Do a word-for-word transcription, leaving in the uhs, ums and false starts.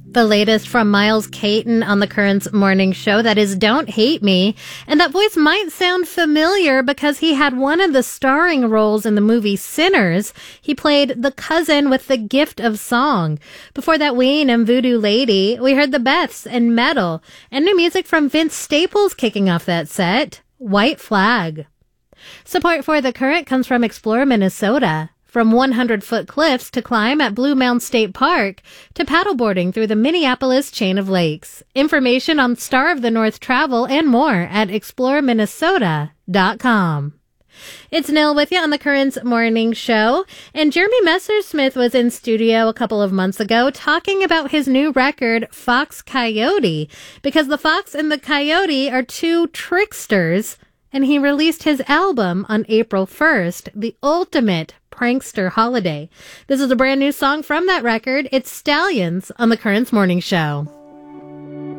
The latest from Miles Caton on the Currents morning show, that is Don't Hate Me. And that voice might sound familiar because he had one of the starring roles in the movie Sinners. He played the cousin with the gift of song. Before that, Ween and Voodoo Lady. We heard the Beths and Metal. And new music from Vince Staples kicking off that set, White Flag. Support for The Current comes from Explore Minnesota. From hundred foot cliffs to climb at Blue Mound State Park to paddleboarding through the Minneapolis chain of lakes. Information on Star of the North travel and more at explore minnesota dot com. It's Nil with you on the Currents Morning Show. And Jeremy Messersmith was in studio a couple of months ago talking about his new record, Fox Coyote, because the fox and the coyote are two tricksters. And he released his album on April first, the ultimate prankster holiday. This is a brand new song from that record. It's Stallions on the Currents Morning Show.